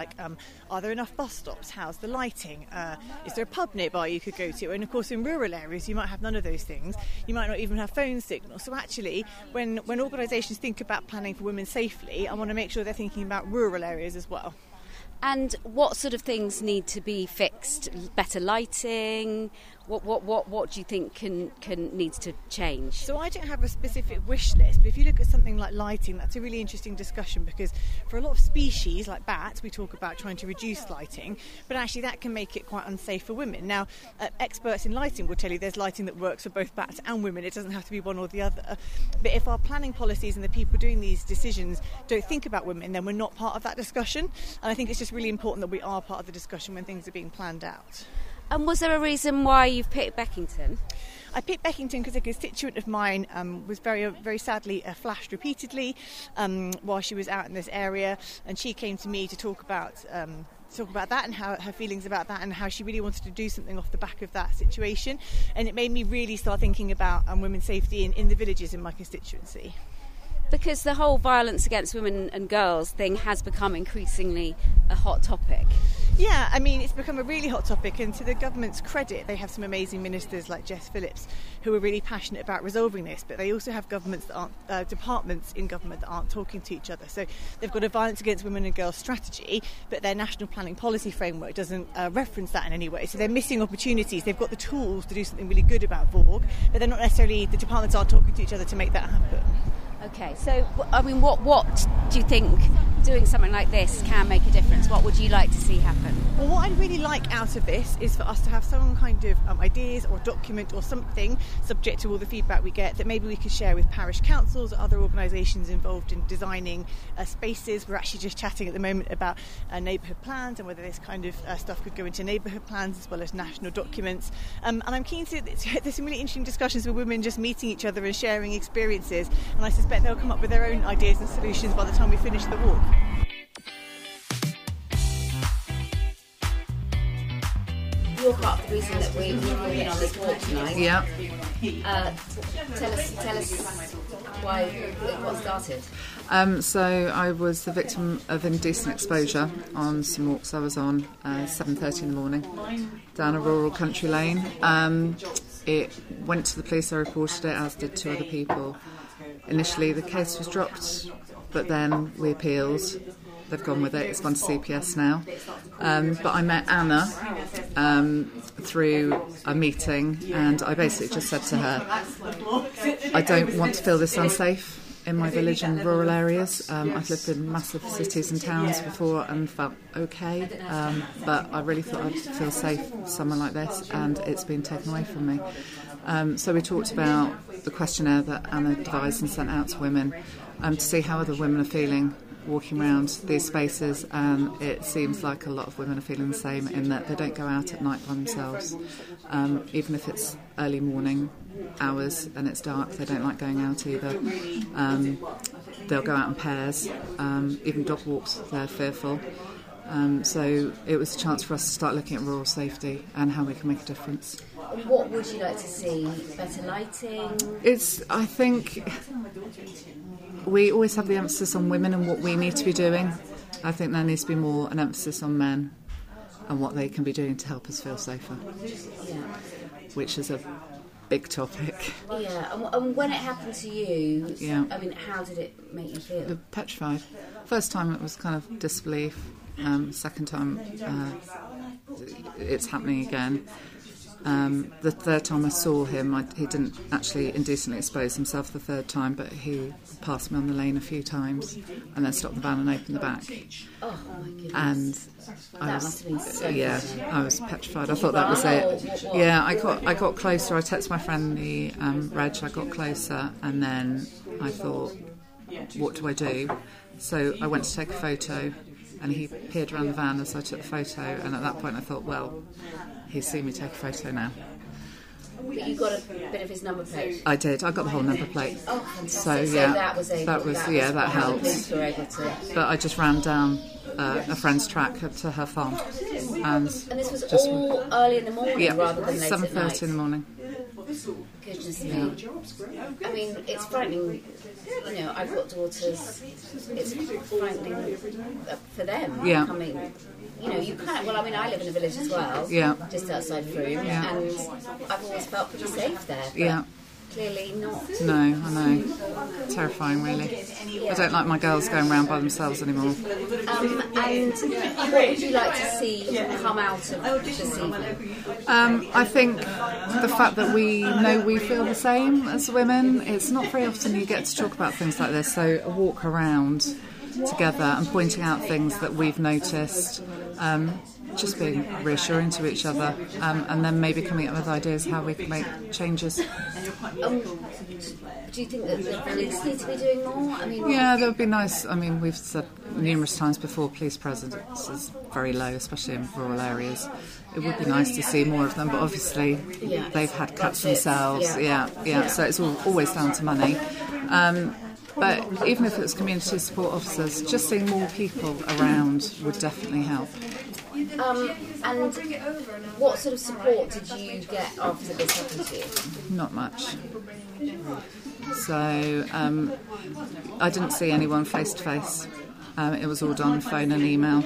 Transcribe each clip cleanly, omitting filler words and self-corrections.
Like, are there enough bus stops? How's the lighting? Is there a pub nearby you could go to? And of course, in rural areas, you might have none of those things. You might not even have phone signal. So actually, when organisations think about planning for women safely, I want to make sure they're thinking about rural areas as well. And what sort of things need to be fixed? Better lighting? What do you think needs to change? So I don't have a specific wish list, but if you look at something like lighting, that's a really interesting discussion, because for a lot of species like bats, we talk about trying to reduce lighting, but actually that can make it quite unsafe for women. Now, experts in lighting will tell you there's lighting that works for both bats and women. It doesn't have to be one or the other. But if our planning policies and the people doing these decisions don't think about women, then we're not part of that discussion. And I think it's just really important that we are part of the discussion when things are being planned out. And was there a reason why you've picked Beckington? I picked Beckington because a constituent of mine was very sadly flashed repeatedly while she was out in this area, and she came to me to talk about that and how her feelings about that, and how she really wanted to do something off the back of that situation. And it made me really start thinking about women's safety in the villages in my constituency. Because the whole violence against women and girls thing has become increasingly a hot topic. Yeah, I mean, it's become a really hot topic, and to the government's credit, they have some amazing ministers like Jess Phillips who are really passionate about resolving this, but they also have departments in government that aren't talking to each other. So they've got a violence against women and girls strategy, but their national planning policy framework doesn't reference that in any way. So they're missing opportunities. They've got the tools to do something really good about VAWG, but they're not necessarily, the departments aren't talking to each other to make that happen. Okay, so, I mean, what do you think doing something like this can make a difference? What would you like to see happen? Well, what I'd really like out of this is for us to have some kind of ideas or document or something, subject to all the feedback we get, that maybe we could share with parish councils or other organisations involved in designing spaces. We're actually just chatting at the moment about neighbourhood plans and whether this kind of stuff could go into neighbourhood plans as well as national documents. And I'm keen to, there's some really interesting discussions with women just meeting each other and sharing experiences, and I suspect they'll come up with their own ideas and solutions by the time we finish the walk. You're part of the reason that we're in on this walk tonight. Yeah. Tell us why it got started. So I was the victim of indecent exposure on some walks I was on 7:30 in the morning down a rural country lane. It went to the police, I reported it, as did two other people. Initially the case was dropped, but then we appealed. They've gone with it. It's gone to CPS now. But I met Anna through a meeting, and I basically just said to her, I don't want to feel this unsafe in my village and rural areas. I've lived in massive cities and towns before and felt okay, but I really thought I'd feel safe somewhere like this, and it's been taken away from me. So we talked about the questionnaire that Anna devised and sent out to women to see how other women are feeling walking around these spaces, and it seems like a lot of women are feeling the same, in that they don't go out at night by themselves. Even if it's early morning hours and it's dark, they don't like going out either. They'll go out in pairs, even dog walks, they're fearful. So it was a chance for us to start looking at rural safety and how we can make a difference. What would you like to see? Better lighting? I think we always have the emphasis on women and what we need to be doing. I think there needs to be more an emphasis on men and what they can be doing to help us feel safer. Yeah. Which is a big topic. Yeah, and when it happened to you, yeah. I mean, how did it make you feel? Petrified. First time it was kind of disbelief. Second time it's happening again. The third time I saw him, he didn't actually indecently expose himself the third time, but he passed me on the lane a few times and then stopped the van and opened the back. Oh my goodness. And must have been so I was petrified. I thought that was it. What? Yeah, I got closer. I texted my friend the Reg. I got closer, and then I thought, what do I do? So I went to take a photo, and he peered around the van as I took the photo, and at that point I thought, well, he's seen me take a photo now. But you got a bit of his number plate? I did. I got the whole number plate. Oh, fantastic. So yeah, that helped. But I just ran down a friend's track to her farm. And this was all early in the morning rather than late at night? 7:30 in the morning. Goodness me. I mean, it's frightening. You know, I've got daughters. It's frightening for them. Yeah. I mean, you know, you can't. Well, I mean, I live in a village as well. Yeah. Just outside Frome, Yeah. and I've always felt pretty safe there. But Yeah. clearly not. No, I know. Terrifying, really. I don't like my girls going around by themselves anymore. And what would you like to see come out of this evening? I think the fact that we know we feel the same as women, it's not very often you get to talk about things like this, so a walk around together and pointing out things that we've noticed, just being reassuring to each other, and then maybe coming up with ideas how we can make changes. Do you think that the police need to be doing more? I mean, Yeah, that would be nice. I mean, we've said numerous times before, police presence is very low, especially in rural areas. It would be nice to see more of them, but obviously they've had cuts themselves. Yeah. So it's always down to money. But even if it's community support officers, just seeing more people around would definitely help. and what sort of support did you get after this happened to you? Not much. So I didn't see anyone face to face. It was all done phone and email.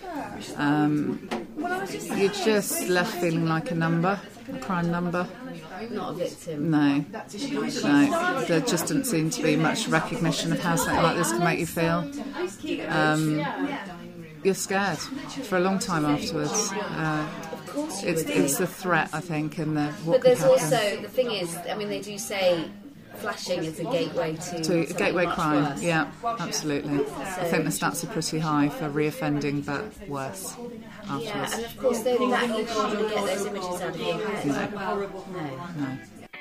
You're just left feeling like a number, a crime number. Not a victim. No. There just didn't seem to be much recognition of how something like this can make you feel. You're scared for a long time afterwards. Of course you would. It's the threat, I think, and the what But there's could happen. also, the thing is, I mean, they do say flashing is a gateway to A gateway crime. worse. Yeah, absolutely. I think the stats are pretty high for reoffending, but worse Yeah, afterwards. and of course, that you can't really get those images out of your head. No.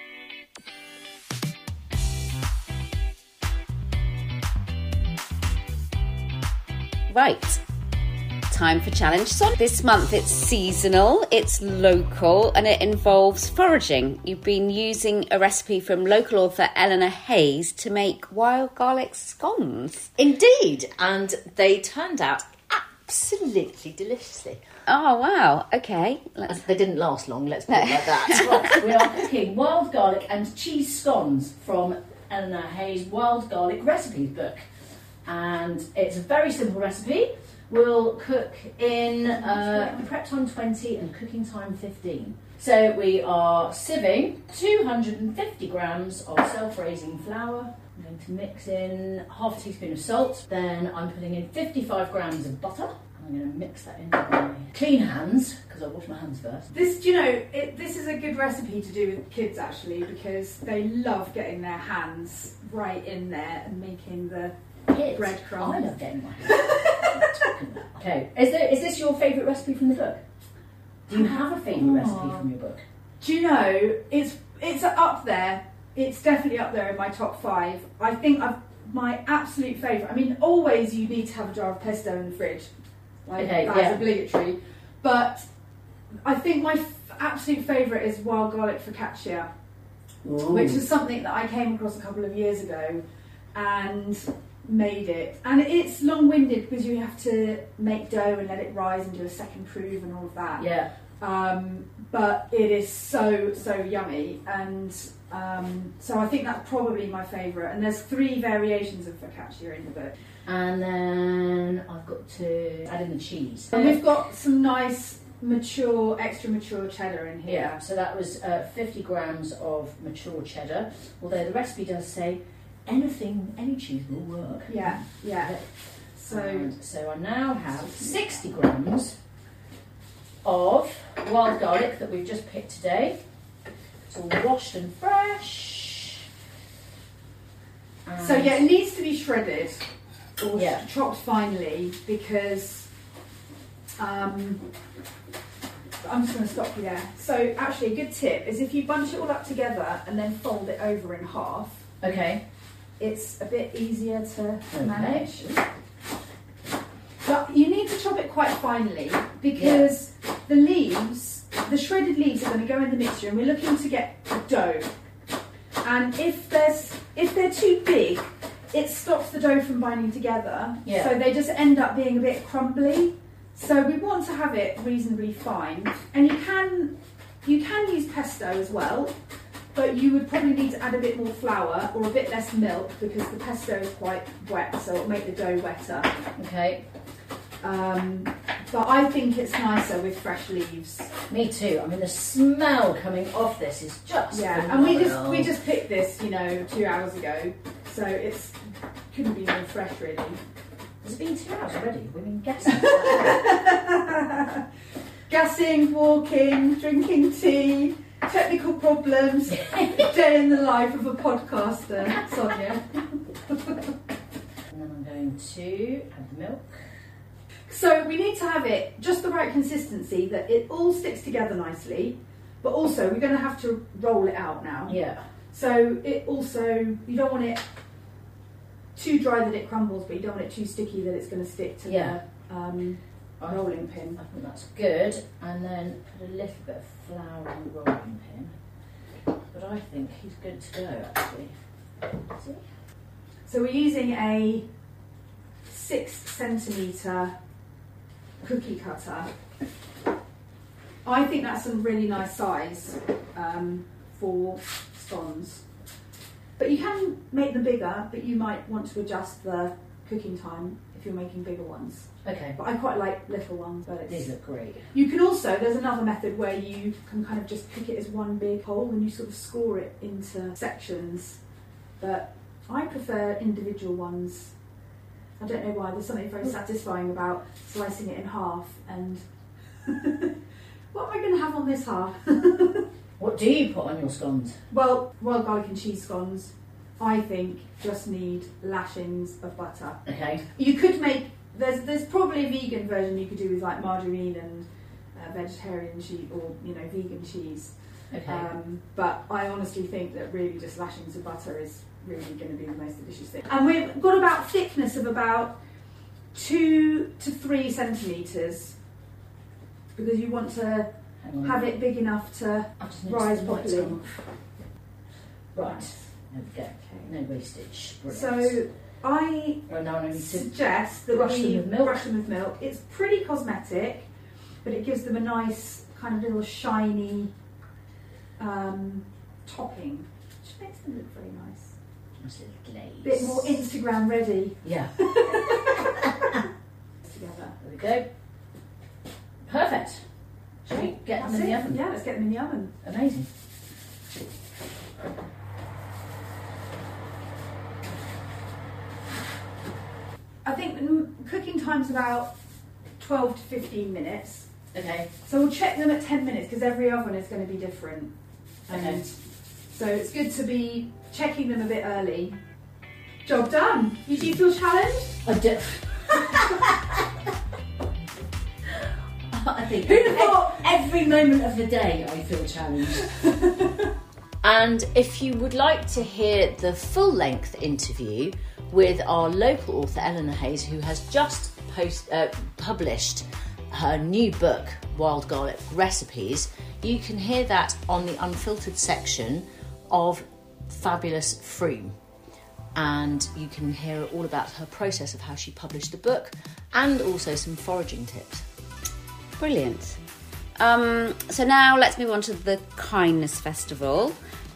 Right. Time for Challenge Son. This month it's seasonal, it's local, and it involves foraging. You've been using a recipe from local author Eleanor Hayes to make wild garlic scones. Indeed, and they turned out absolutely deliciously. Oh, wow. Okay. They didn't last long, let's put it like that. Right, we are cooking wild garlic and cheese scones from Eleanor Hayes' Wild Garlic Recipes book. And it's a very simple recipe. We'll cook in prep time 20 and cooking time 15. So we are sieving 250 grams of self-raising flour. I'm going to mix in half a teaspoon of salt. Then I'm putting in 55 grams of butter. I'm going to mix that into my clean hands, because I wash my hands first. This is a good recipe to do with kids actually, because they love getting their hands right in there and making the Kids. breadcrumbs. I love getting my hands. What are you talking about? Okay, is this your favourite recipe from the book? Do you have a favourite recipe from your book? Do you know, it's up there. It's definitely up there in my top 5. I think my absolute favourite. I mean, always you need to have a jar of pesto in the fridge. That's obligatory. But I think my absolute favourite is wild garlic focaccia, which is something that I came across a couple of years ago and made it. And it's long-winded because you have to make dough and let it rise and do a second prove and all of that. Yeah. But it is so yummy, and so I think that's probably my favourite. And there's 3 variations of focaccia in the book. And then I've got to add in the cheese. And we've got some nice extra mature cheddar in here. Yeah, so that was 50 grams of mature cheddar, although the recipe does say any cheese will work. Yeah. So I now have 60 grams of wild garlic that we've just picked today. It's all washed and fresh. So it needs to be shredded or chopped finely, because I'm just going to stop you there. So actually a good tip is if you bunch it all up together and then fold it over in half. Okay. It's a bit easier to manage. But you need to chop it quite finely, because the shredded leaves are going to go in the mixture, and we're looking to get a dough. And if they're too big, it stops the dough from binding together. Yeah. So they just end up being a bit crumbly. So we want to have it reasonably fine. And you can use pesto as well, but you would probably need to add a bit more flour or a bit less milk because the pesto is quite wet, so it'll make the dough wetter. Okay. But I think it's nicer with fresh leaves. Me too. I mean, the smell coming off this is just phenomenal. And we just picked this, 2 hours ago, so it's couldn't be more fresh, really. Has it been 2 hours already? We've been guessing. Gassing, walking, drinking tea, technical problems, day in the life of a podcaster, Sonia. And then I'm going to add the milk. So we need to have it just the right consistency that it all sticks together nicely, but also we're going to have to roll it out now. Yeah. So it also, you don't want it too dry that it crumbles, but you don't want it too sticky that it's going to stick to the rolling pin. I think that's good. And then put a little bit of flour on the rolling pin. But I think he's good to go, actually. See? So we're using a 6 centimetre cookie cutter. I think that's a really nice size for scones. But you can make them bigger, but you might want to adjust the cooking time if you're making bigger ones. Okay. But I quite like little ones. But these look great. You can also, there's another method where you can kind of just cook it as one big whole and you sort of score it into sections. But I prefer individual ones. I don't know why, there's something very satisfying about slicing it in half and what am I going to have on this half? What do you put on your scones? Well, wild garlic and cheese scones, I think, just need lashings of butter. Okay. You could make, there's probably a vegan version you could do with like margarine and vegetarian cheese or, vegan cheese. Okay. But I honestly think that really just lashings of butter is really going to be the most delicious thing. And we've got about thickness of about 2 to 3 centimetres because you want to have it big enough to rise properly. Right, there we go. Okay. No wastage. Brilliant. So I suggest that we brush them with milk. It's pretty cosmetic, but it gives them a nice kind of little shiny topping, which makes them look very nice. Nice little glaze. Bit more Instagram ready. Yeah. Together. There we go. Perfect. Shall we get them in the oven? Yeah, let's get them in the oven. Amazing. I think the cooking time's about 12 to 15 minutes. Okay. So we'll check them at 10 minutes because every oven is going to be different. Okay. So it's good to be checking them a bit early. Job done. Do you feel challenged? I do. I think Who'd have thought? Every moment of the day I feel challenged. And if you would like to hear the full-length interview with our local author Eleanor Hayes, who has just published her new book, Wild Garlic Recipes, you can hear that on the unfiltered section of Fabulous Froome. And you can hear all about her process of how she published the book and also some foraging tips. Brilliant. So now let's move on to the Kindness Festival.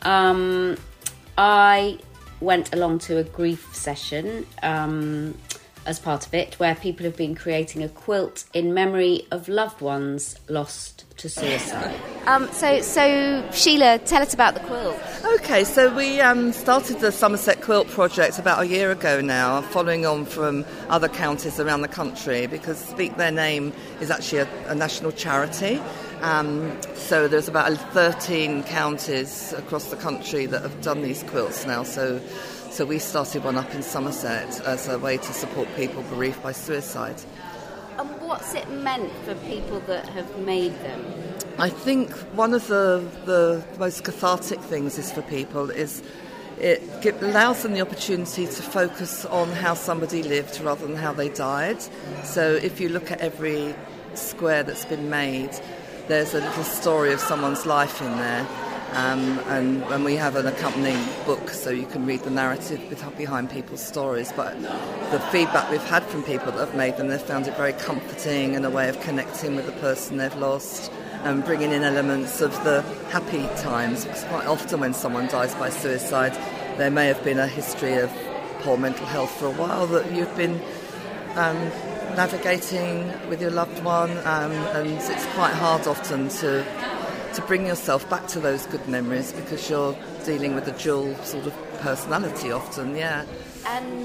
I went along to a grief session as part of it, where people have been creating a quilt in memory of loved ones lost to suicide. So Sheila, tell us about the quilt. Okay, so we started the Somerset Quilt Project about a year ago now, following on from other counties around the country, because Speak Their Name is actually a national charity. So there's about 13 counties across the country that have done these quilts now. So we started one up in Somerset as a way to support people bereaved by suicide. And what's it meant for people that have made them? I think one of the most cathartic things is for people is it allows them the opportunity to focus on how somebody lived rather than how they died. So if you look at every square that's been made, there's a little story of someone's life in there. And we have an accompanying book so you can read the narrative behind people's stories. But the feedback we've had from people that have made them, they've found it very comforting and a way of connecting with the person they've lost. and bringing in elements of the happy times. Because quite often when someone dies by suicide, there may have been a history of poor mental health for a while that you've been navigating with your loved one, and it's quite hard often to bring yourself back to those good memories because you're dealing with a dual sort of personality often, yeah. And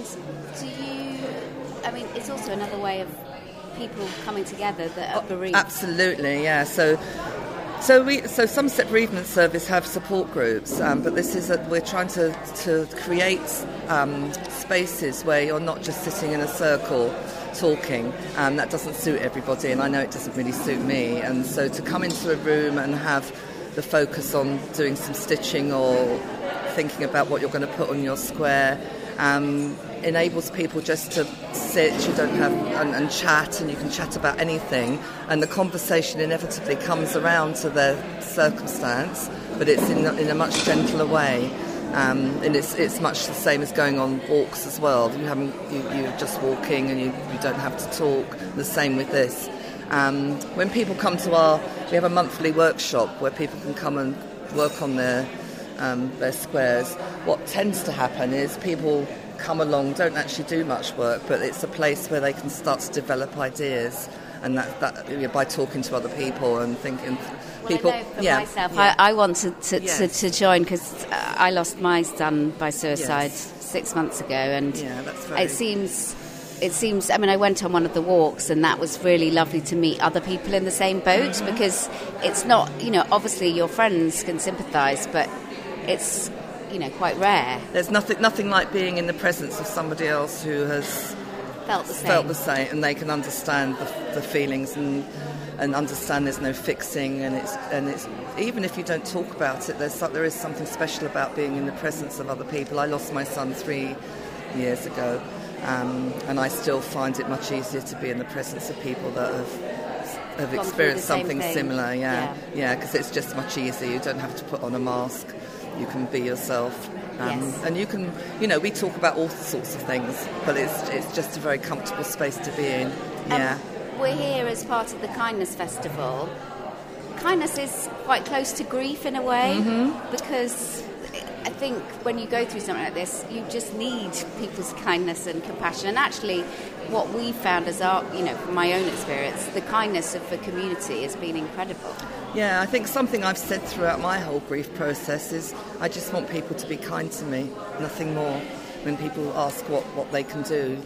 it's also another way of people coming together that are bereaved. Absolutely, yeah. So Somerset Bereavement Service have support groups, but this is we're trying to create spaces where you're not just sitting in a circle talking. That doesn't suit everybody, and I know it doesn't really suit me. And so to come into a room and have the focus on doing some stitching or thinking about what you're going to put on your square enables people just to sit, you don't have and chat, and you can chat about anything, and the conversation inevitably comes around to their circumstance, but it's in a much gentler way. And it's much the same as going on walks as well. You're just walking and you don't have to talk. The same with this. When people come to we have a monthly workshop where people can come and work on their squares. What tends to happen is people come along, don't actually do much work, but it's a place where they can start to develop ideas, and that by talking to other people and thinking. People, I know for myself, I wanted to join because I lost my son by suicide 6 months ago, and it seems. I went on one of the walks, and that was really lovely to meet other people in the same boat, because it's not, obviously your friends can sympathise, but it's, quite rare. There's nothing like being in the presence of somebody else who has felt the same, and they can understand the feelings and understand there's no fixing, and it's even if you don't talk about it, there is something special about being in the presence of other people. I lost my son 3 years ago, and I still find it much easier to be in the presence of people that have experienced something similar. Because it's just much easier. You don't have to put on a mask. You can be yourself. And you can, we talk about all sorts of things, but it's just a very comfortable space to be in. Yeah. We're here as part of the Kindness Festival. Kindness is quite close to grief in a way, because I think when you go through something like this, you just need people's kindness and compassion. And actually, what we found as from my own experience, the kindness of the community has been incredible. Yeah, I think something I've said throughout my whole grief process is I just want people to be kind to me, nothing more. When people ask what they can do,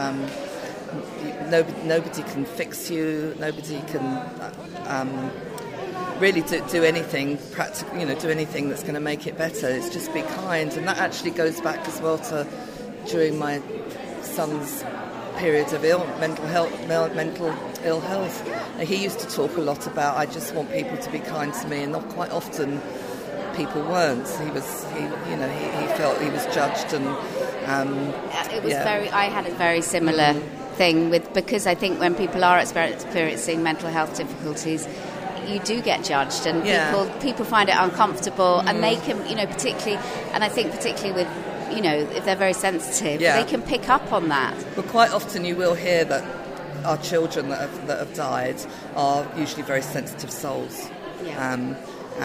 nobody can fix you, nobody can really do anything practical, do anything that's going to make it better. It's just be kind, and that actually goes back as well to during my son's period of mental ill health. He used to talk a lot about, I just want people to be kind to me, and not quite often people weren't. He felt he was judged, and it was I had a very similar thing because I think when people are experiencing mental health difficulties, you do get judged, and people find it uncomfortable, and they can, particularly with, if they're very sensitive, they can pick up on that. But quite often you will hear that our children that have died are usually very sensitive souls. And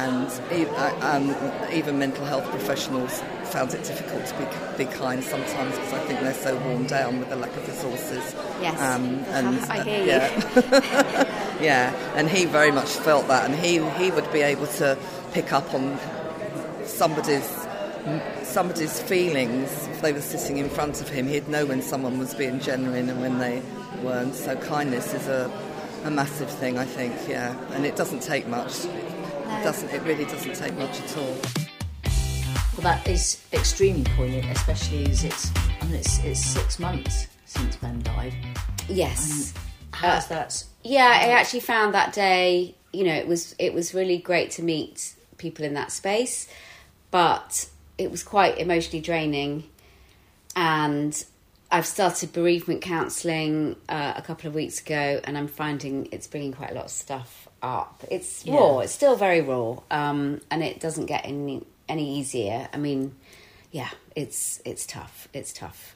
even mental health professionals found it difficult to be kind sometimes, because I think they're so worn down with the lack of resources. Yes, I hear you. And he very much felt that, and he would be able to pick up on somebody's feelings if they were sitting in front of him. He'd know when someone was being genuine and when they weren't. So kindness is a massive thing, I think, and it doesn't take much. It really doesn't take much at all. Well, that is extremely poignant, especially as it's 6 months since Ben died. Yes. How's that? Yeah, I actually found that day, it was really great to meet people in that space, but it was quite emotionally draining. And I've started bereavement counselling a couple of weeks ago, and I'm finding it's bringing quite a lot of stuff up. It's raw. It's still very raw, and it doesn't get any easier. I mean, it's tough. It's tough.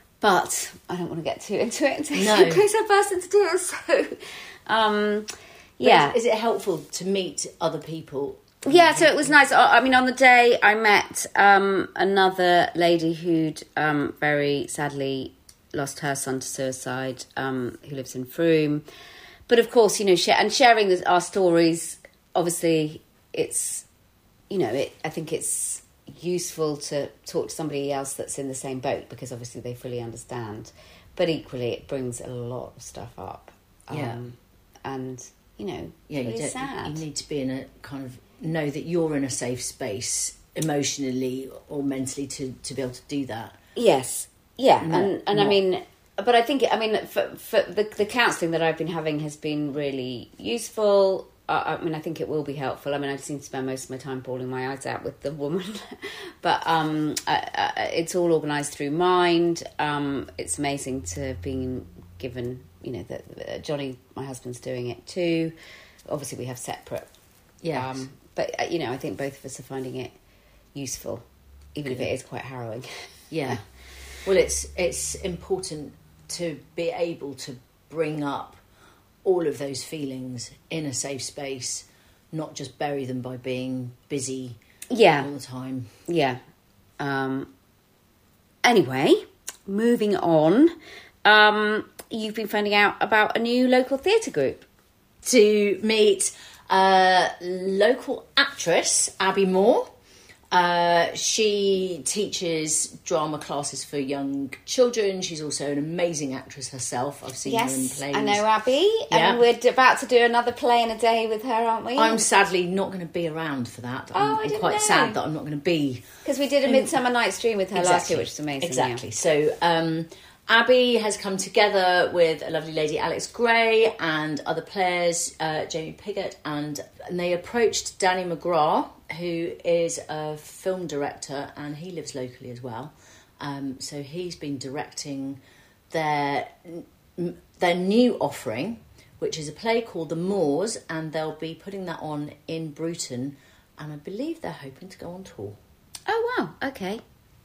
But I don't want to get too into it in case I burst into tears. So, Yeah. Is it helpful to meet other people? Yeah, so it was nice. I mean, on the day I met another lady who'd very sadly lost her son to suicide, who lives in Frome. But of course, sharing our stories, obviously, it's, I think it's useful to talk to somebody else that's in the same boat, because obviously they fully understand. But equally, it brings a lot of stuff up. And, it's sad. You need to be in a kind of, know that you're in a safe space emotionally or mentally to be able to do that. Yes. Yeah. And I mean, but I think, for the counselling that I've been having has been really useful. I think it will be helpful. I seem to spend most of my time bawling my eyes out with the woman. But it's all organised through Mind. It's amazing to have been given, that Johnny, my husband's doing it too. Obviously, we have separate. Yeah. But, I think both of us are finding it useful, even if it is quite harrowing. Yeah. Well, it's important to be able to bring up all of those feelings in a safe space, not just bury them by being busy all the time. Yeah. Anyway, moving on. You've been finding out about a new local theatre group. To meet local actress Abby Moore. She teaches drama classes for young children. She's also an amazing actress herself. I've seen her in plays. I know Abby. Yeah. And we're about to do another play in a day with her, aren't we? I'm sadly not going to be around for that. I'm quite sad that I'm not going to be. Because we did a Midsummer Night's Dream with her last year, which was amazing. Exactly. Yeah. So Abby has come together with a lovely lady, Alex Gray, and other players, Jamie Piggott, and they approached Danny McGrath, who is a film director, and he lives locally as well. So he's been directing their new offering, which is a play called The Moors, and they'll be putting that on in Bruton, and I believe they're hoping to go on tour. Oh, wow. Okay.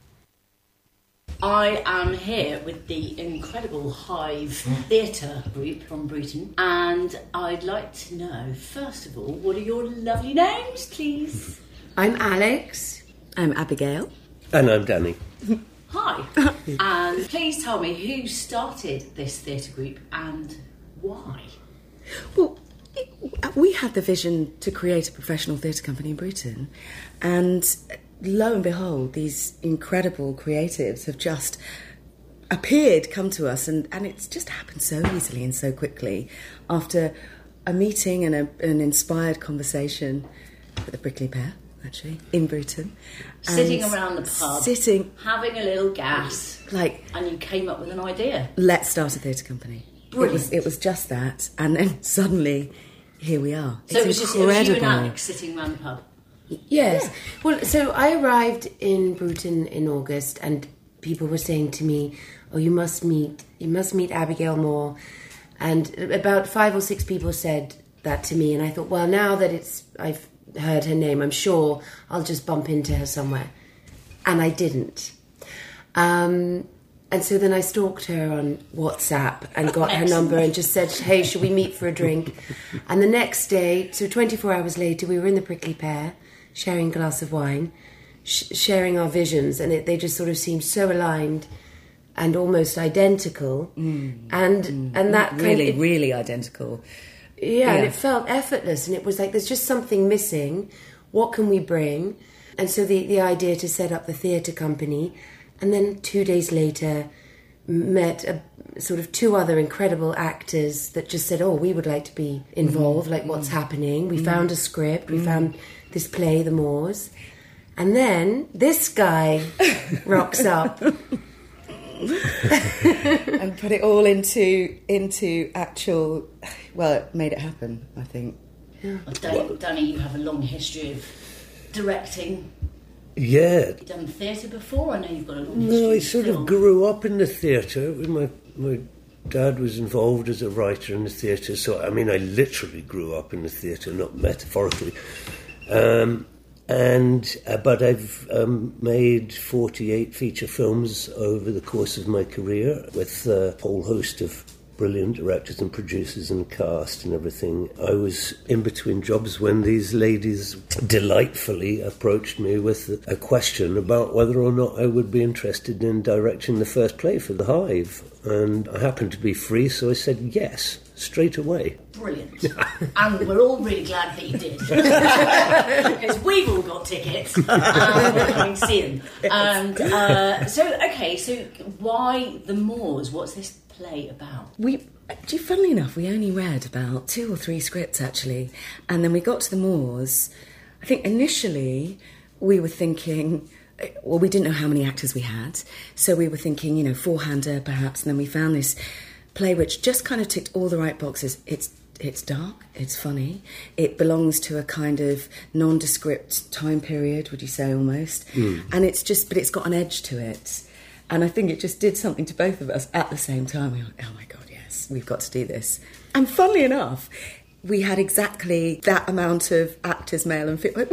I am here with the incredible Hive Theatre group from Bruton, and I'd like to know, first of all, what are your lovely names, please? I'm Alex. I'm Abigail. And I'm Danny. Hi. And please tell me who started this theatre group and why? Well, we had the vision to create a professional theatre company in Bruton, and lo and behold, these incredible creatives have just come to us, and it's just happened so easily and so quickly after a meeting and an inspired conversation with the Brickley pair, actually, in Bruton. Sitting around the pub, having a little gas, and you came up with an idea. Let's start a theatre company. Brilliant. It was just that, and then suddenly, here we are. So it was just you and Alex sitting around the pub? Yes. Yeah. Well, so I arrived in Bruton in August, and people were saying to me, "Oh, you must meet Abigail Moore," and about 5 or 6 people said that to me, and I thought, well, now that I've heard her name, I'm sure I'll just bump into her somewhere, and I didn't. And so then I stalked her on WhatsApp and got her number and just said, "Hey, should we meet for a drink?" And the next day, so 24 hours later, we were in the Prickly Pear, sharing a glass of wine, sharing our visions, and they just sort of seemed so aligned and almost identical. And that really identical. Yeah, and it felt effortless, and it was like there's just something missing. What can we bring? And so the idea to set up the theatre company, and then 2 days later met sort of 2 other incredible actors that just said, "Oh, we would like to be involved, what's happening?" We found a script, we found this play, The Moors, and then this guy rocks up and put it all into actual. Well, it made it happen, I think. Yeah. Danny, you have a long history of directing. Yeah. Have you done theatre before? I know you've got a long history. No, I sort of grew up in the theatre. My dad was involved as a writer in the theatre, so I literally grew up in the theatre, not metaphorically. But I've made 48 feature films over the course of my career with a whole host of brilliant directors and producers and cast and everything. I was in between jobs when these ladies delightfully approached me with a question about whether or not I would be interested in directing the first play for The Hive. And I happened to be free, so I said yes, straight away. Brilliant. And we're all really glad that you did. Because we've all got tickets and we're coming to see them. And so why The Moors? What's this play about? Funnily enough, we only read about 2 or 3 scripts, actually. And then we got to The Moors. I think initially we were thinking... Well, we didn't know how many actors we had. So we were thinking, four-hander perhaps. And then we found this play which just kind of ticked all the right boxes. It's dark, it's funny. It belongs to a kind of nondescript time period, would you say, almost. And but it's got an edge to it. And I think it just did something to both of us at the same time. We were like, oh my God, yes, we've got to do this. And funnily enough, we had exactly that amount of actors, male and female.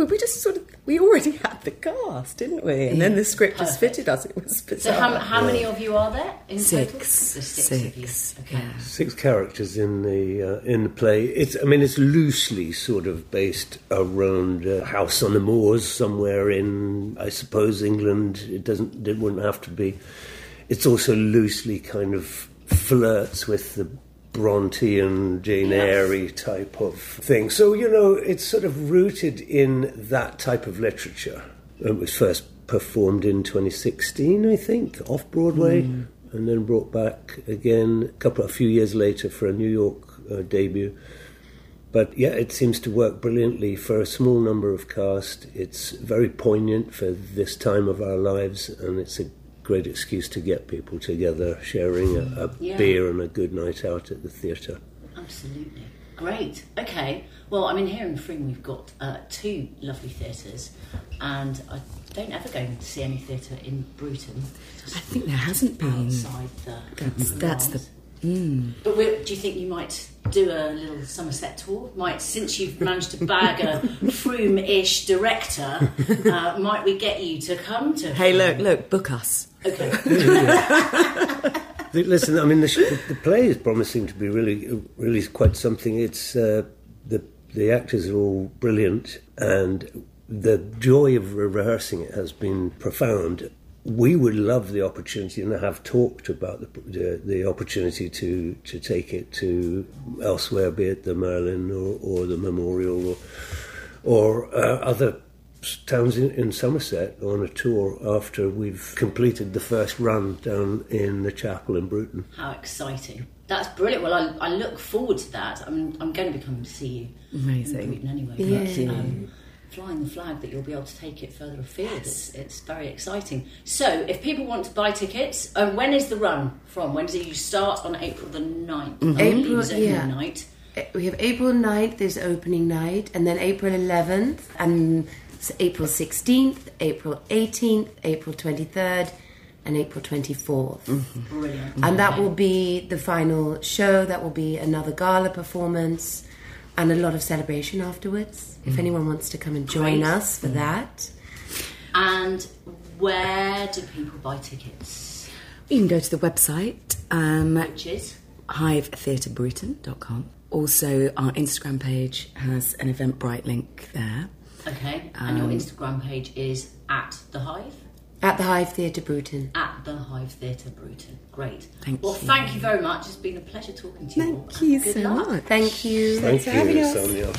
We already had the cast, didn't we? And then the script just fitted us. It was bizarre. So how many of you are there in total? 6. There's 6 of you. Okay. Yeah. 6 characters in the play. It's loosely sort of based around a house on the moors somewhere in, I suppose, England. It wouldn't have to be. It's also loosely kind of flirts with the Brontean, Jane Eyre type of thing. So, it's sort of rooted in that type of literature. It was first performed in 2016, I think, off-Broadway, and then brought back again a few years later for a New York debut. But, it seems to work brilliantly for a small number of cast. It's very poignant for this time of our lives, and it's a great excuse to get people together, sharing a beer and a good night out at the theatre. Absolutely. Great. Okay. Well, here in Fring we've got 2 lovely theatres, and I don't ever go to see any theatre in Bruton. I think there hasn't been. Outside That's the... But do you think you might do a little Somerset tour? Since you've managed to bag a Froome-ish director, might we get you to come to... Hey, look, book us. Okay. Listen, the play is promising to be really quite something. It's the actors are all brilliant, and the joy of rehearsing it has been profound. We would love the opportunity, and have talked about the opportunity to take it to elsewhere, be it the Merlin or the Memorial or other towns in Somerset on a tour after we've completed the first run down in the chapel in Bruton. How exciting. That's brilliant. Well, I look forward to that. I'm going to be coming to see you. Amazing. In Bruton anyway. Yeah. But, flying the flag that you'll be able to take it further afield. Yes. It's very exciting. So, if people want to buy tickets, when is the run from? When does it start? On April the 9th? Night. We have April 9th is opening night, and then April 11th, and April 16th, April 18th, April 23rd, and April 24th. Brilliant. And that will be the final show. That will be another gala performance and a lot of celebration afterwards, if anyone wants to come and join us for that. And where do people buy tickets? You can go to the website, which is hivetheatrebruton.com. Also, our Instagram page has an Eventbrite link there. Okay, and your Instagram page is at The Hive? At The Hive Theatre Bruton. At The Hive Theatre Bruton. Great. Thank you. Thank you very much. It's been a pleasure talking to you all. Thank you so much. Thank you. Thank you, Sonia.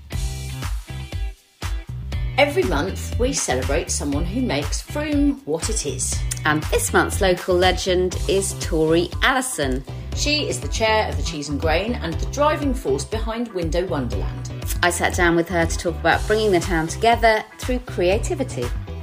Every month we celebrate someone who makes Froome what it is. And this month's local legend is Tori Allison. She is the chair of the Cheese and Grain and the driving force behind Window Wonderland. I sat down with her to talk about bringing the town together through creativity.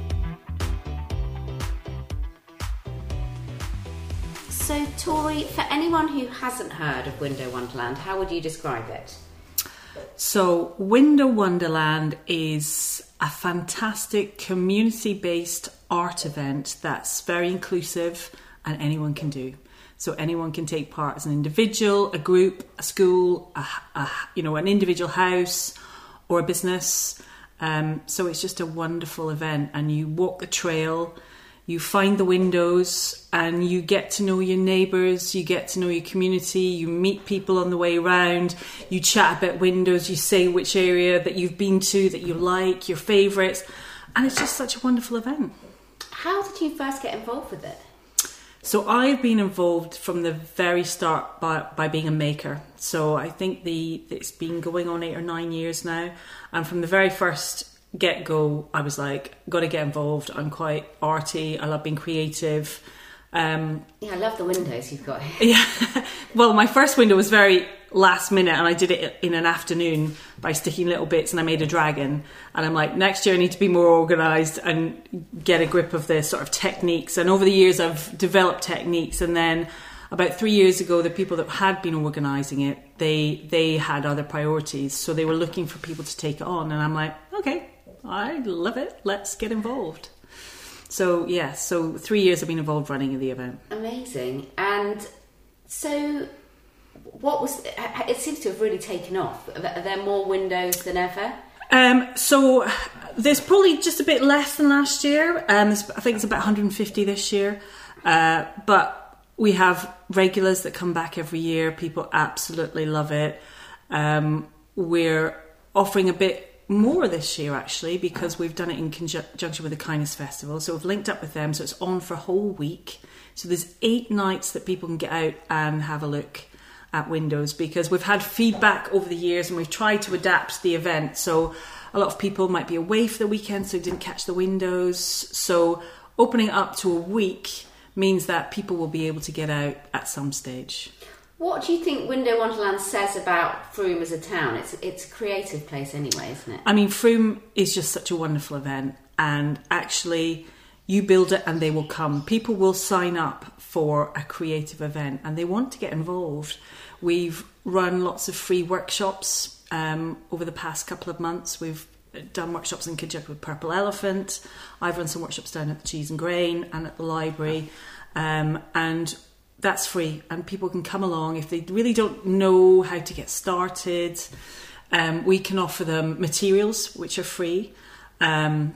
So, Tori, for anyone who hasn't heard of Window Wonderland, how would you describe it? So, Window Wonderland is a fantastic community-based art event that's very inclusive and anyone can do. So anyone can take part as an individual, a group, a school, an individual house or a business. So it's just a wonderful event, and you walk the trail. You find the windows and you get to know your neighbours, you get to know your community, you meet people on the way around, you chat about windows, you say which area that you've been to that you like, your favourites, and it's just such a wonderful event. How did you first get involved with it? So I've been involved from the very start by being a maker. So I think it's been going on 8 or 9 years now, and from the very first get-go, I was like, got to get involved. I'm quite arty. I love being creative. I love the windows you've got here. Yeah. Well, my first window was very last minute, and I did it in an afternoon by sticking little bits, and I made a dragon. And I'm like, next year I need to be more organised and get a grip of the sort of techniques. And over the years, I've developed techniques. And then about 3 years ago, the people that had been organising it, they had other priorities. So they were looking for people to take it on. And I'm like, okay, I love it. Let's get involved. So, yeah, 3 years I've been involved running the event. Amazing. And so it seems to have really taken off. Are there more windows than ever? So there's probably just a bit less than last year. I think it's about 150 this year. But we have regulars that come back every year. People absolutely love it. We're offering a bit more this year, actually, because we've done it in conjunction with the Kindness Festival. So we've linked up with them, so it's on for a whole week. So there's 8 nights that people can get out and have a look at windows, because we've had feedback over the years and we've tried to adapt the event. So a lot of people might be away for the weekend, so didn't catch the windows. So opening it up to a week means that people will be able to get out at some stage. What do you think Window Wonderland says about Frome as a town? It's a creative place anyway, isn't it? I mean, Frome is just such a wonderful event, and actually you build it and they will come. People will sign up for a creative event and they want to get involved. We've run lots of free workshops over the past couple of months. We've done workshops in conjunction with Purple Elephant. I've run some workshops down at the Cheese and Grain and at the library, and that's free, and people can come along if they really don't know how to get started. We can offer them materials which are free, and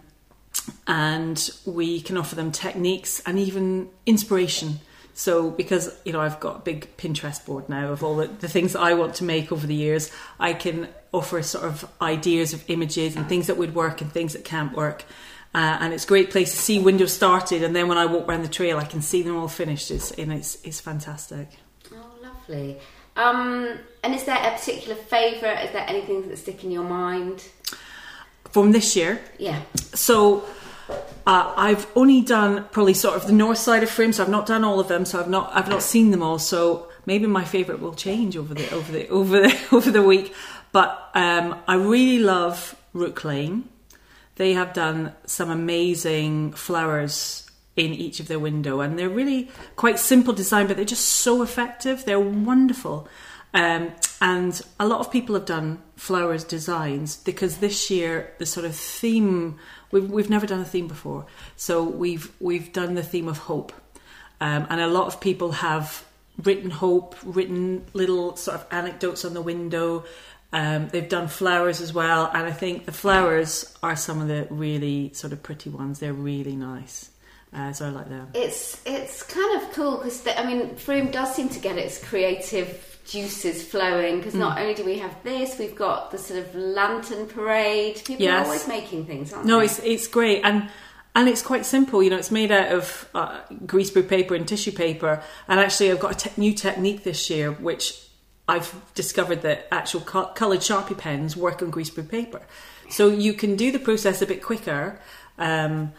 we can offer them techniques and even inspiration. So because, I've got a big Pinterest board now of all the things that I want to make over the years, I can offer sort of ideas of images and things that would work and things that can't work. And it's a great place to see windows started, and then when I walk around the trail I can see them all finished. It's fantastic. Oh, lovely. And is there a particular favourite? Is there anything that's sticking in your mind? From this year? Yeah. So I've only done probably sort of the north side of Frome, so I've not done all of them, so I've not seen them all. So maybe my favourite will change over the week. But I really love Rook Lane. They have done some amazing flowers in each of their window, and they're really quite simple design, but they're just so effective. They're wonderful. And a lot of people have done flowers designs, because this year the sort of theme, we've never done a theme before. So we've done the theme of hope. And a lot of people have written hope, written little sort of anecdotes on the window. They've done flowers as well, and I think the flowers are some of the really sort of pretty ones. They're really nice, so I like them. It's kind of cool because Frome does seem to get its creative juices flowing, because not only do we have this, we've got the sort of lantern parade. People are always making things, aren't they? No, it's great, and it's quite simple. It's made out of greaseproof paper and tissue paper, and actually I've got a new technique this year which I've discovered that actual coloured Sharpie pens work on greaseproof paper. So you can do the process a bit quicker, and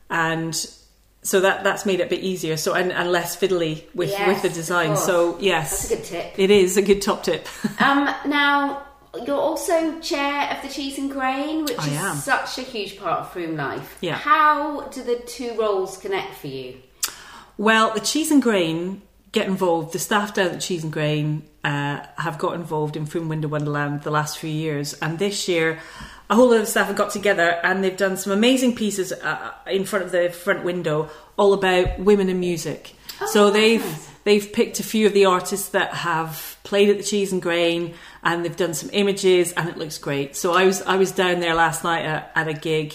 so that's made it a bit easier. So and less fiddly with the design. So yes, that's a good tip. It is a good top tip. Now you're also chair of the Cheese and Grain, which I am. Such a huge part of Frome life. Yeah. How do the two roles connect for you? Well, the Cheese and Grain get involved. The staff down at the Cheese and Grain have got involved in Frome Window Wonderland the last few years, and this year a whole lot of staff have got together and they've done some amazing pieces in front of the front window all about women in music. So they've picked a few of the artists that have played at the Cheese and Grain, and they've done some images, and it looks great. So I was down there last night at a gig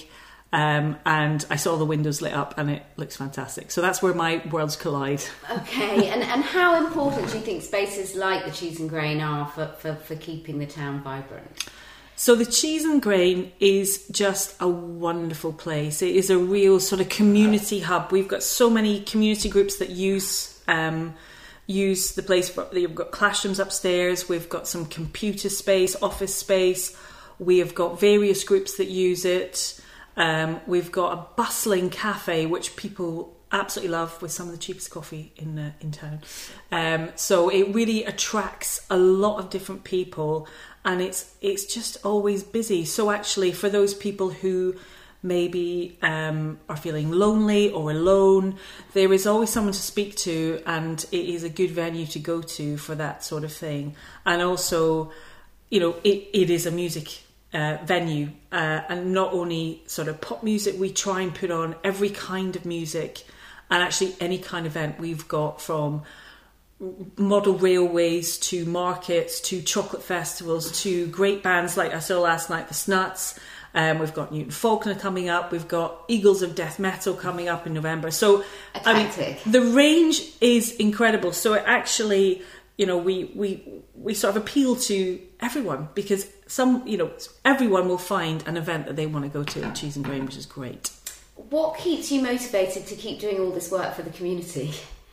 And I saw the windows lit up and it looks fantastic. So that's where my worlds collide. Okay, and how important do you think spaces like the Cheese and Grain are for keeping the town vibrant? So the Cheese and Grain is just a wonderful place. It is a real sort of community hub. We've got so many community groups that use the place. We've got classrooms upstairs. We've got some computer space, office space. We have got various groups that use it. We've got a bustling cafe which people absolutely love, with some of the cheapest coffee in town. So it really attracts a lot of different people, and it's just always busy. So actually, for those people who maybe are feeling lonely or alone, there is always someone to speak to, and it is a good venue to go to for that sort of thing. And also, it is a music venue, and not only sort of pop music. We try and put on every kind of music, and actually any kind of event. We've got from model railways to markets to chocolate festivals to great bands like I saw last night, the Snuts. We've got Newton Faulkner coming up. We've got Eagles of Death Metal coming up in November. So the range is incredible. So it actually, we sort of appeal to everyone, because everyone will find an event that they want to go to at Cheese and Grain, which is great. What keeps you motivated to keep doing all this work for the community?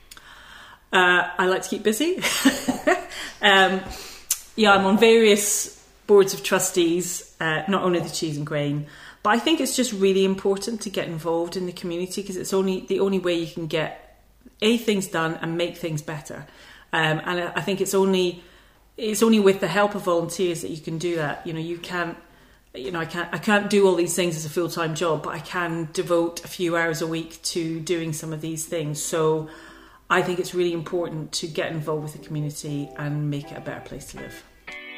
I like to keep busy. I'm on various boards of trustees, not only the Cheese and Grain, but I think it's just really important to get involved in the community, because it's the only way you can get things done and make things better. And I think it's only with the help of volunteers that you can do that. I can't do all these things as a full-time job, but I can devote a few hours a week to doing some of these things. So I think it's really important to get involved with the community and make it a better place to live.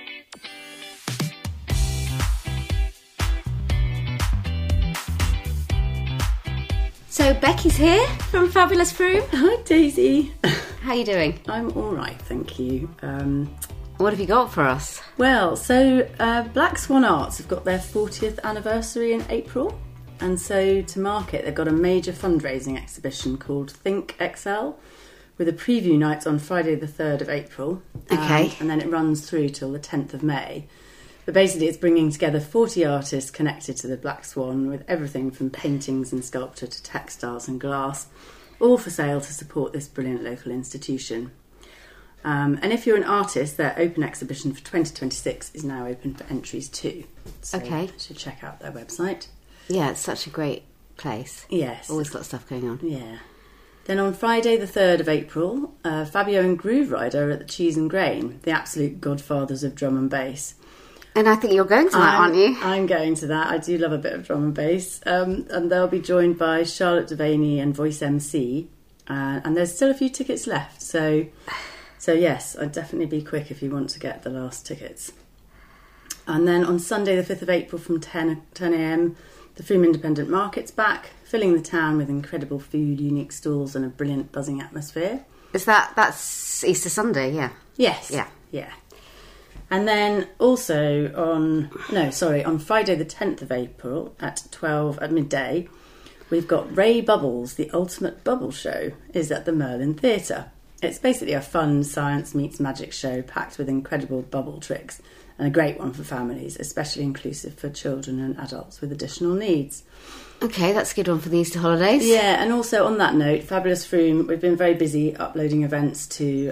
So Becky's here from Fabulous Froome. Hi Daisy. How are you doing? I'm all right, thank you. What have you got for us? Well, so Black Swan Arts have got their 40th anniversary in April, and so to mark it, they've got a major fundraising exhibition called Think XL, with a preview night on Friday the 3rd of April. Okay. And then it runs through till the 10th of May. But basically it's bringing together 40 artists connected to the Black Swan, with everything from paintings and sculpture to textiles and glass, all for sale to support this brilliant local institution. And if you're an artist, their open exhibition for 2026 is now open for entries too. So okay. You should check out their website. Yeah, it's such a great place. Yes. Always got stuff going on. Yeah. Then on Friday the 3rd of April, Fabio and Groove Rider are at the Cheese and Grain, the absolute godfathers of drum and bass. And I think you're going to that, aren't you? I'm going to that. I do love a bit of drum and bass. And they'll be joined by Charlotte Devaney and Voice MC. And there's still a few tickets left. So yes, I'd definitely be quick if you want to get the last tickets. And then on Sunday the 5th of April from 10am, the Froome Independent Market's back, filling the town with incredible food, unique stalls and a brilliant buzzing atmosphere. That's Easter Sunday, yeah? Yes. Yeah. And then also on Friday the 10th of April at midday, we've got Ray Bubbles, the Ultimate Bubble Show, is at the Merlin Theatre. It's basically a fun science meets magic show packed with incredible bubble tricks, and a great one for families, especially inclusive for children and adults with additional needs. Okay, that's a good one for the Easter holidays. Yeah, and also on that note, Fabulous Froome, we've been very busy uploading events to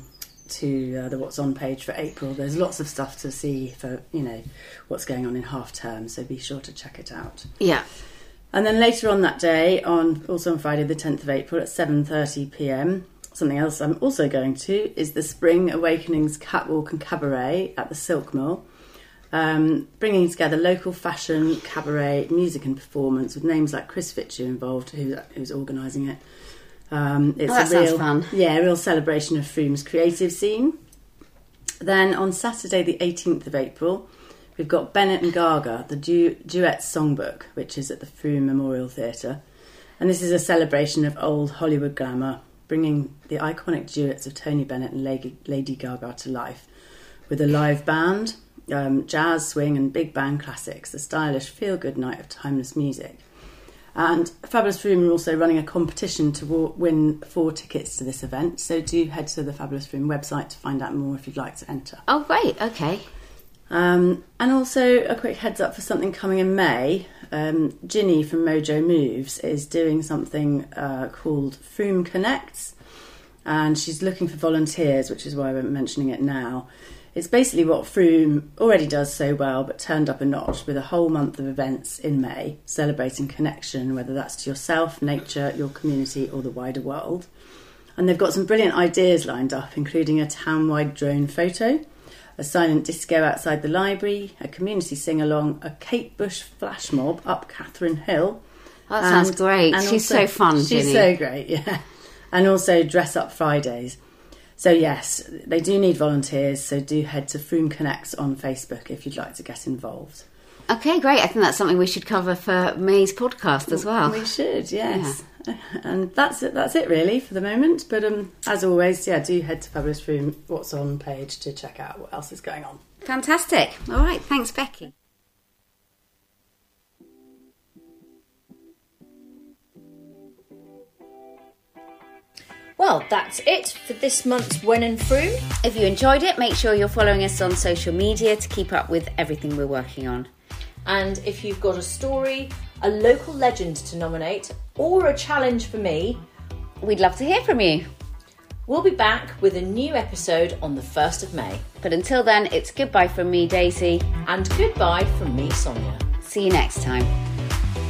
the What's On page for April. There's lots of stuff to see for, what's going on in half term, so be sure to check it out. Yeah. And then later on that day, also on Friday the 10th of April at 7:30pm, something else I'm also going to is the Spring Awakenings Catwalk and Cabaret at the Silk Mill, bringing together local fashion, cabaret, music and performance with names like Chris Fitcher involved, who's organising it. Sounds fun. Yeah, a real celebration of Froome's creative scene. Then on Saturday the 18th of April, we've got Bennett and Gaga, the Duet Songbook, which is at the Froome Memorial Theatre. And this is a celebration of old Hollywood glamour, bringing the iconic duets of Tony Bennett and Lady Gaga to life with a live band, jazz, swing and big band classics, a stylish feel-good night of timeless music. And Fabulous Froome are also running a competition to win 4 tickets to this event. So do head to the Fabulous Froome website to find out more if you'd like to enter. Oh, great. Okay. And also a quick heads up for something coming in May. Ginny from Mojo Moves is doing something called Froome Connects, and she's looking for volunteers, which is why I'm mentioning it now. It's basically what Froome already does so well, but turned up a notch with a whole month of events in May, celebrating connection, whether that's to yourself, nature, your community, or the wider world. And they've got some brilliant ideas lined up, including a town-wide drone photo, a silent disco outside the library, a community sing-along, a Kate Bush flash mob up Catherine Hill. That sounds great. She's so fun, Ginny. She's so great, yeah. And also dress-up Fridays. So yes, they do need volunteers, so do head to Froome Connects on Facebook if you'd like to get involved. Okay, great. I think that's something we should cover for May's podcast as well. We should, yes. Yeah. And that's it really for the moment. But as always, do head to Fabulous Froome What's On page to check out what else is going on. Fantastic. All right, thanks, Becky. Well, that's it for this month's When and Froome. If you enjoyed it, make sure you're following us on social media to keep up with everything we're working on. And if you've got a story, a local legend to nominate, or a challenge for me, we'd love to hear from you. We'll be back with a new episode on the 1st of May. But until then, it's goodbye from me, Daisy. And goodbye from me, Sonia. See you next time.